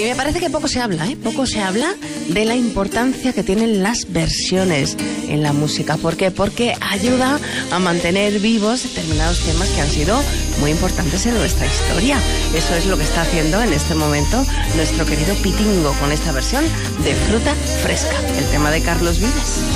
Y me parece que poco se habla, poco se habla de la importancia que tienen las versiones en la música. ¿Por qué? Porque ayuda a mantener vivos determinados temas que han sido muy importantes en nuestra historia. Eso es lo que está haciendo en este momento nuestro querido Pitingo con esta versión de Fruta Fresca, el tema de Carlos Vives.